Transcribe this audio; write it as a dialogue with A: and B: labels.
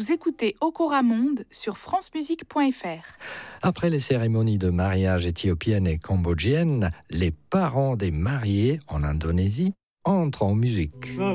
A: Vous écoutez Okora Monde sur francemusique.fr.
B: Après les cérémonies de mariage éthiopiennes et cambodgiennes, les parents des mariés en Indonésie entrent en musique.